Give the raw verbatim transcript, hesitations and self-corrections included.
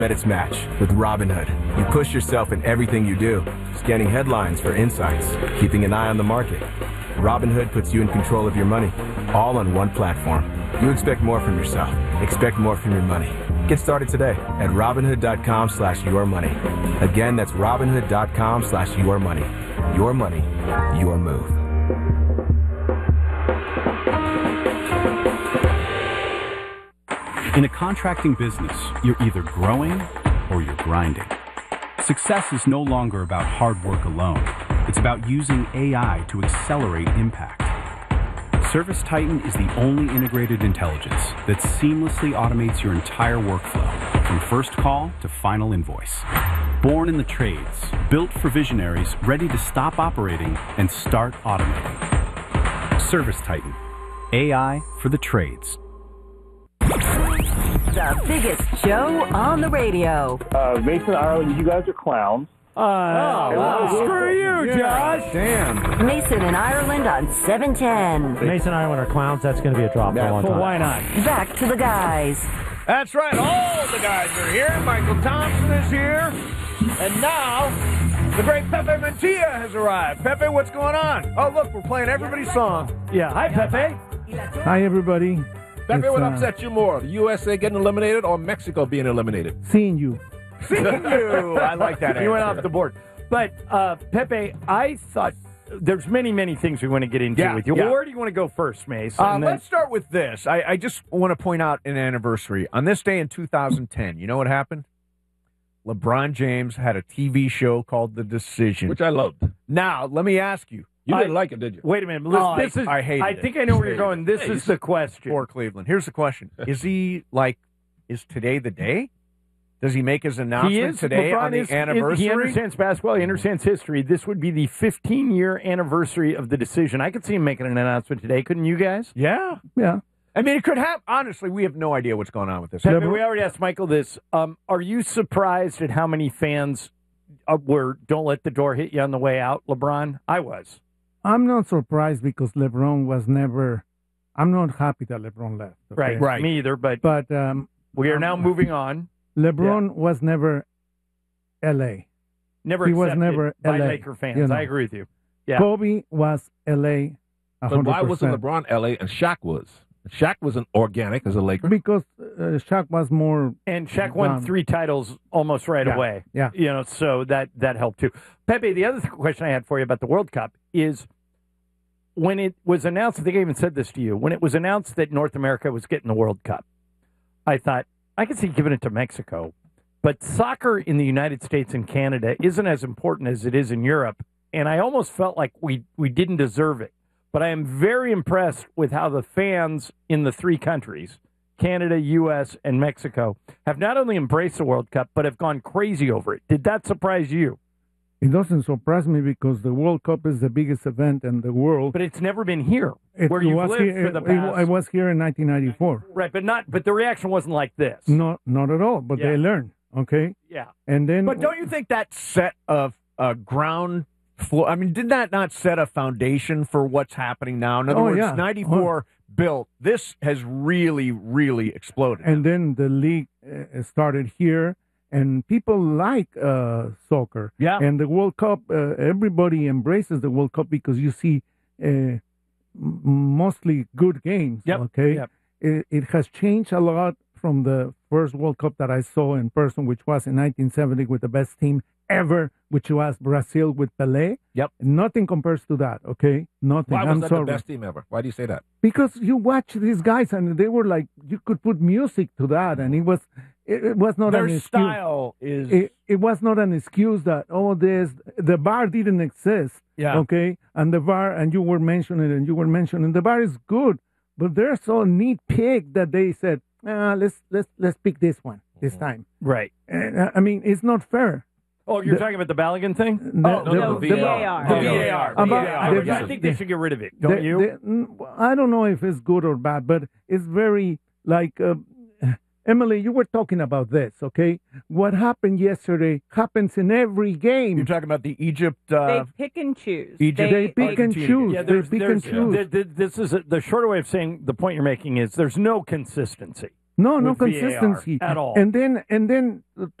Bet its match with Robinhood. You push yourself in everything you do, scanning headlines for insights, keeping an eye on the market. Robinhood puts you in control of your money, all on one platform. You expect more from yourself. Expect more from your money. Get started today at Robinhood.com slash your money. Again, that's Robinhood.com slash your money. Your money, your move. In a contracting business, you're either growing or you're grinding. Success is no longer about hard work alone. It's about using A I to accelerate impact. ServiceTitan is the only integrated intelligence that seamlessly automates your entire workflow, from first call to final invoice. Born in the trades, built for visionaries ready to stop operating and start automating. ServiceTitan, A I for the trades. The biggest show on the radio. Uh, Mason, Ireland, you guys are clowns. Uh, oh, wow. Screw you, yeah. Josh. Damn. Mason and Ireland on seven ten. Mason and Ireland are clowns. That's going to be a drop yeah, for a long time. Why not? Back to the guys. That's right. All the guys are here. Michael Thompson is here. And now, the great Pepe Mantilla has arrived. Pepe, what's going on? Oh, look, we're playing everybody's song. Yeah. Hi, Pepe. Hi, everybody. Pepe, it's, what uh, upsets you more, the U S A getting eliminated or Mexico being eliminated? Seeing you. Seeing you. I like that answer. You went off the board. But, uh, Pepe, I thought there's many, many things we want to get into yeah, with you. Yeah. Well, where do you want to go first, Mace? Uh, then... Let's start with this. I, I just want to point out an anniversary. On this day in two thousand ten, you know what happened? LeBron James had a T V show called The Decision. Which I loved. Now, let me ask you. You I, didn't like it, did you? Wait a minute. Oh, this I, is, I hated I it. think I know where you're going. This hey, is the question. For Cleveland. Here's the question. Is he, like, is today the day? Does he make his announcement he is, today LeBron on the is, anniversary? He understands basketball. He understands history. This would be the fifteen-year anniversary of the decision. I could see him making an announcement today. Couldn't you guys? Yeah. Yeah. I mean, it could happen. Honestly, we have no idea what's going on with this. Pepe, we already asked Michael this. Um, are you surprised at how many fans uh, were "Don't let the door hit you on the way out"? LeBron, I was. I'm not surprised because LeBron was never. I'm not happy that LeBron left. Okay? Right, right. Me either. But but um, we are um, now moving on. LeBron yeah. was never L A. Never he accepted was never by L A, Laker fans. you know. I agree with you. Yeah. Kobe was L A. But why wasn't LeBron L A and Shaq was? Shaq wasn't organic as a Laker. Because uh, Shaq was more. And Shaq won um, three titles almost right yeah, away. Yeah. You know, so that, that helped too. Pepe, the other th- question I had for you about the World Cup is when it was announced, I think I even said this to you, when it was announced that North America was getting the World Cup, I thought, I could see giving it to Mexico. But soccer in the United States and Canada isn't as important as it is in Europe. And I almost felt like we, we didn't deserve it. But I am very impressed with how the fans in the three countries, Canada, U S, and Mexico, have not only embraced the World Cup, but have gone crazy over it. Did that surprise you? It doesn't surprise me because the World Cup is the biggest event in the world. But it's never been here, it where you've was lived here, for the it, past... I was here in nineteen ninety-four. Right, but not. But the reaction wasn't like this. No, not at all. But Yeah. they learn, okay? Yeah. And then, But don't you think that set of uh, ground floor? I mean, did that not set a foundation for what's happening now? In other Oh, words, yeah. ninety-four built. This has really, really exploded. and then the league uh, started here, and people like uh, soccer. Yeah. And the World Cup, uh, everybody embraces the World Cup because you see uh, m- mostly good games. Yep. Okay. Yep. It, it has changed a lot from the first World Cup that I saw in person, which was in nineteen seventy with the best team ever, which was Brazil with Pelé. Yep. Nothing compares to that. Okay. Nothing. Why was I'm that sorry. the best team ever? Why do you say that? Because you watch these guys and they were like, you could put music to that, and it was, it, it was not Their an excuse. style is. It, it was not an excuse that oh, this the bar didn't exist. Yeah. Okay, and the bar, and you were mentioning it, and you were mentioning the bar is good, but they're so neat pick that they said, ah, let's let's let's pick this one this time. Right. And, uh, I mean, it's not fair. Oh, you're The- talking about the Baligan thing? The- oh, the- no, the- the the- V A R. the- The V A R. About- V A R. the- I think they should get rid of it, don't the- you? the- mm, I don't know if it's good or bad, but it's very like uh, Emily. You were talking about this, okay? What happened yesterday happens in every game. You're talking about the Egypt. Uh, They pick and choose. Egypt. They pick and choose. Yeah, They there's, pick there's, and choose. th- th- this is a, the shorter way of saying the point you're making is there's no consistency. No, no with V A R consistency at all. And then, and then